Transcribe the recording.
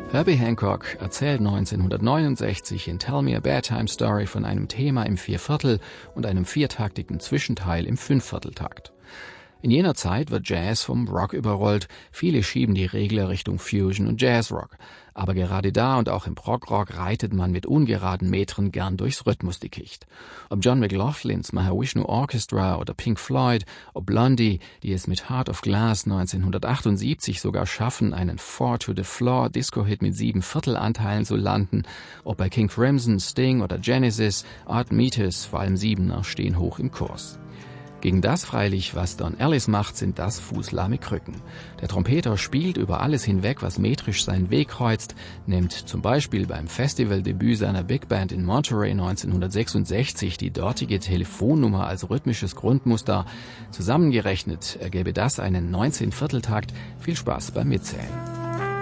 Herbie Hancock erzählt 1969 in Tell Me a Bedtime Story von einem Thema im Vierviertel- und einem viertaktigen Zwischenteil im Fünfvierteltakt. In jener Zeit wird Jazz vom Rock überrollt, viele schieben die Regler Richtung Fusion und Jazzrock. Aber gerade da und auch im Prog-Rock reitet man mit ungeraden Metern gern durchs Rhythmusdickicht. Ob John McLaughlins Mahavishnu Orchestra oder Pink Floyd, ob Blondie, die es mit Heart of Glass 1978 sogar schaffen, einen Four-to-the-Floor-Disco-Hit mit 7/4-Anteilen zu landen, ob bei King Crimson, Sting oder Genesis, Art Meters, vor allem Siebener, stehen hoch im Kurs. Gegen das freilich, was Don Ellis macht, sind das fußlahme Krücken. Der Trompeter spielt über alles hinweg, was metrisch seinen Weg kreuzt, nimmt zum Beispiel beim Festivaldebüt seiner Big Band in Monterey 1966 die dortige Telefonnummer als rhythmisches Grundmuster. Zusammengerechnet ergäbe das einen 19-Vierteltakt. Viel Spaß beim Mitzählen.